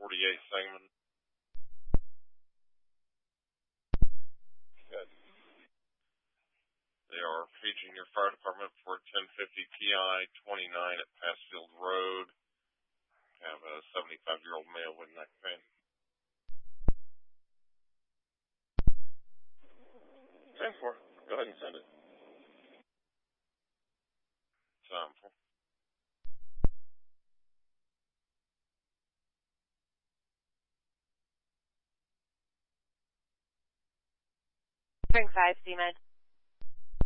48 Sangamon. Good. They are paging your fire department for 1050 PI 29 at Passfield Road. Have a 75-year-old male with neck pain. 10-4. Go ahead and send it. Time for. Spring 5, CMed.